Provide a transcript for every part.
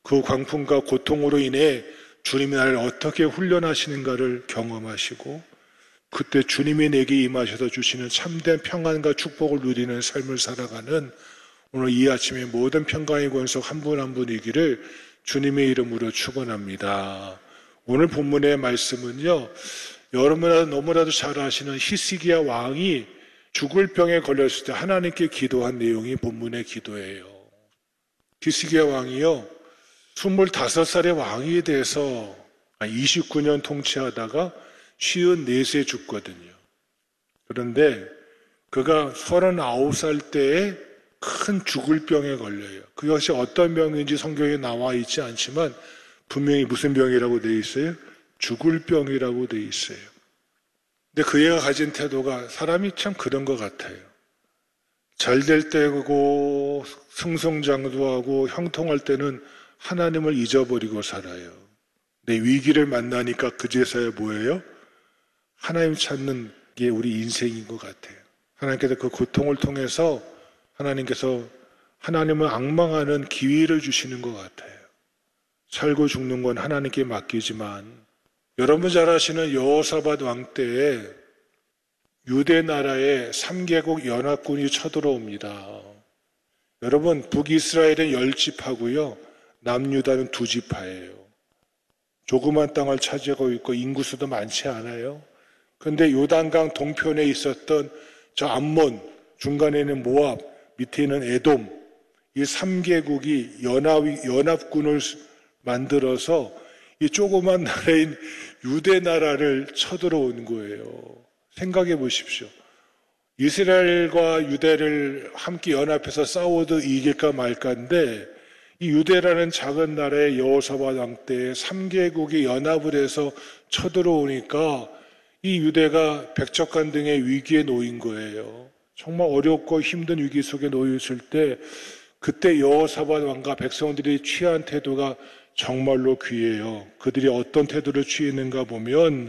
그 광풍과 고통으로 인해 주님이 나를 어떻게 훈련하시는가를 경험하시고 그때 주님이 내게 임하셔서 주시는 참된 평안과 축복을 누리는 삶을 살아가는 오늘 이 아침에 모든 평강의 권속 한 분 한 분이기를 주님의 이름으로 축원합니다. 오늘 본문의 말씀은요, 여러분이 너무나도 잘 아시는 히스기야 왕이 죽을 병에 걸렸을 때 하나님께 기도한 내용이 본문의 기도예요. 히스기야 왕이요, 25살의 왕이 돼서 29년 통치하다가 54세 죽거든요. 그런데 그가 39살 때에 큰 죽을 병에 걸려요. 그것이 어떤 병인지 성경에 나와 있지 않지만 분명히 무슨 병이라고 되어 있어요? 죽을 병이라고 되어 있어요. 근데 그 애가 가진 태도가 사람이 참 그런 것 같아요. 잘 될 때고 승승장구하고 형통할 때는 하나님을 잊어버리고 살아요. 내 위기를 만나니까 그제서야 뭐예요? 하나님 찾는 게 우리 인생인 것 같아요. 하나님께서 그 고통을 통해서 하나님께서 하나님을 앙망하는 기회를 주시는 것 같아요. 살고 죽는 건 하나님께 맡기지만 여러분 잘 아시는 여호사밧 왕 때에 유대 나라에 3개국 연합군이 쳐들어옵니다. 여러분 북이스라엘은 10지파고요. 남유다는 2지파예요. 조그만 땅을 차지하고 있고 인구수도 많지 않아요. 그런데 요단강 동편에 있었던 저 암몬, 중간에 있는 모압, 밑에 있는 에돔, 이 3개국이 연합군을 만들어서 이 조그만 나라인 유대 나라를 쳐들어온 거예요. 생각해 보십시오. 이스라엘과 유대를 함께 연합해서 싸워도 이길까 말까인데 이 유대라는 작은 나라의 여호사밧 왕 때에 3개국이 연합을 해서 쳐들어오니까 이 유대가 백적간 등의 위기에 놓인 거예요. 정말 어렵고 힘든 위기 속에 놓였을 때 그때 여호사밧 왕과 백성들이 취한 태도가 정말로 귀해요. 그들이 어떤 태도를 취했는가 보면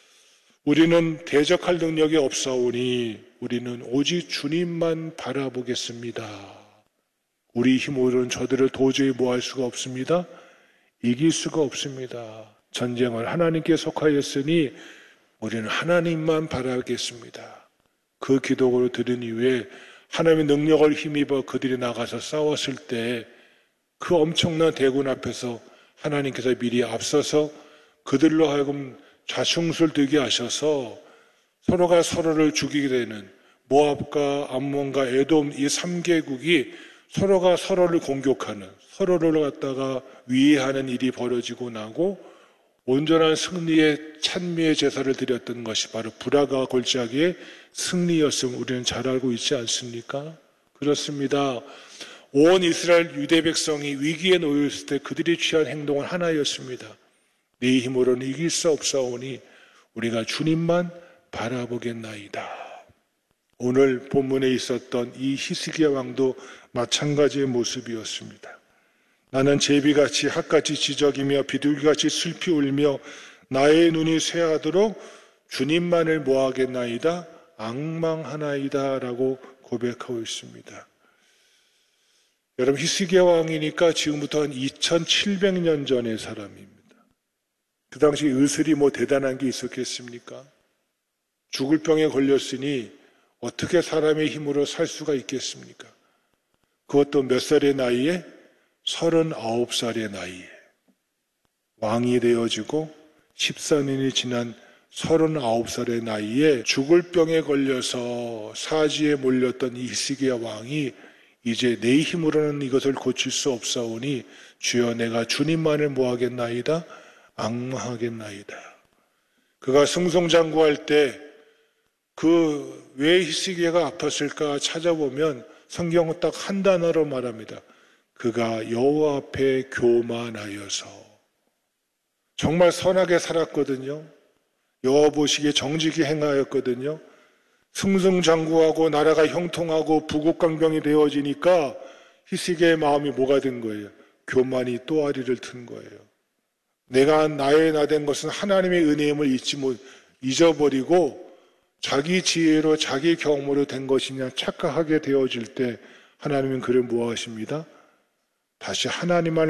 우리는 대적할 능력이 없사오니 우리는 오직 주님만 바라보겠습니다. 우리 힘으로는 저들을 도저히 뭐할 수가 없습니다. 이길 수가 없습니다. 전쟁을 하나님께 속하였으니 우리는 하나님만 바라겠습니다. 그 기도를 들은 이후에 하나님의 능력을 힘입어 그들이 나가서 싸웠을 때 그 엄청난 대군 앞에서 하나님께서 미리 앞서서 그들로 하여금 좌충수를 들게 하셔서 서로가 서로를 죽이게 되는 모압과 암몬과 에돔 이 3개국이 서로가 서로를 공격하는, 서로를 갖다가 위해하는 일이 벌어지고 나고 온전한 승리의 찬미의 제사를 드렸던 것이 바로 브라가 골짜기의 승리였음을 우리는 잘 알고 있지 않습니까? 그렇습니다. 온 이스라엘 유대 백성이 위기에 놓였을 때 그들이 취한 행동은 하나였습니다. 네 힘으로는 이길 수 없사오니 우리가 주님만 바라보겠나이다. 오늘 본문에 있었던 이 히스기야 왕도 마찬가지의 모습이었습니다. 나는 제비같이 핫같이 지저귀며 비둘기같이 슬피 울며 나의 눈이 쇠하도록 주님만을 모하겠나이다 앙망하나이다 라고 고백하고 있습니다. 여러분 히스기야 왕이니까 지금부터 한 2700년 전의 사람입니다. 그 당시 의술이 뭐 대단한 게 있었겠습니까? 죽을 병에 걸렸으니 어떻게 사람의 힘으로 살 수가 있겠습니까? 그것도 몇 살의 나이에? 39살의 나이에 왕이 되어지고 14년이 지난 39살의 나이에 죽을 병에 걸려서 사지에 몰렸던 이 히스기야 왕이 이제 내 힘으로는 이것을 고칠 수 없사오니 주여 내가 주님만을 모하겠나이다 앙망하겠나이다. 그가 승승장구할 때 그 왜 히스기야가 아팠을까 찾아보면 성경은 딱 한 단어로 말합니다. 그가 여호와 앞에 교만하여서. 정말 선하게 살았거든요. 여호와 보시기에 정직히 행하였거든요. 승승장구하고 나라가 형통하고 부국강병이 되어지니까 히스기야의 마음이 뭐가 된 거예요? 교만이 또아리를 튼 거예요. 내가 나의 나 된 것은 하나님의 은혜임을 잊어버리고 자기 지혜로 자기 경험으로 된 것이냐 착각하게 되어질 때 하나님은 그를 무엇하십니다? 다시 하나님만을